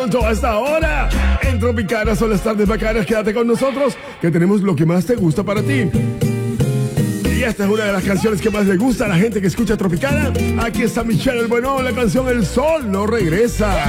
pronto a esta hora. En Tropicana son las tardes bacanas. Quédate con nosotros, que tenemos lo que más te gusta para ti. Y esta es una de las canciones que más le gusta a la gente que escucha Tropicana. Aquí está Michelle el Bueno, la canción El Sol no regresa.